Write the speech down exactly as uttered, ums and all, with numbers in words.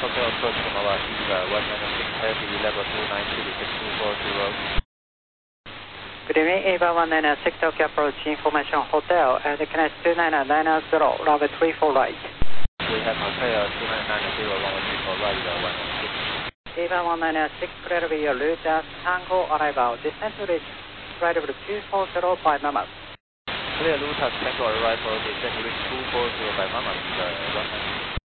Hotel approach from our Eva one nine six heavy level two nine two six two four zero. Good evening, Eva one nine six Tokyo approach information hotel and connect two nine nine zero, runway three four right. We have hotel two nine nine zero, runway three four right, one nine six. Eva one nine six, clear to be your route as Tango arrival, descent to reach right over two four zero by Mammoth. Clear route as Tango arrival, descent to reach two four zero by Mammoth, uh, one nine six.